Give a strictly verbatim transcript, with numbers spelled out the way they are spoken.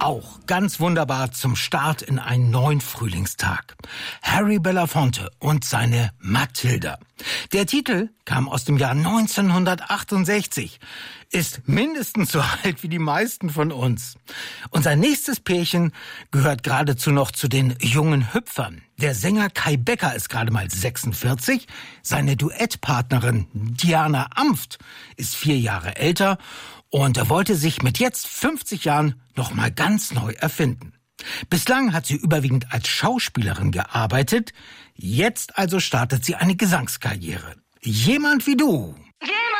auch ganz wunderbar zum Start in einen neuen Frühlingstag. Harry Belafonte und seine Mathilda. Der Titel kam aus dem Jahr neunzehnhundertachtundsechzig, ist mindestens so alt wie die meisten von uns. Unser nächstes Pärchen gehört geradezu noch zu den jungen Hüpfern. Der Sänger Kai Becker ist gerade mal sechsundvierzig, seine Duettpartnerin Diana Amft ist vier Jahre älter und er wollte sich mit jetzt fünfzig Jahren noch mal ganz neu erfinden. Bislang hat sie überwiegend als Schauspielerin gearbeitet, jetzt also startet sie eine Gesangskarriere. Jemand wie du.